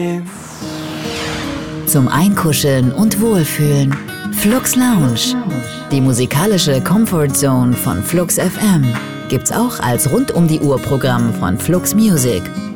Zum Einkuscheln und Wohlfühlen. Flux Lounge. Die musikalische Comfort Zone von Flux FM. Gibt's auch als Rund-um-die-Uhr-Programm von Flux Music.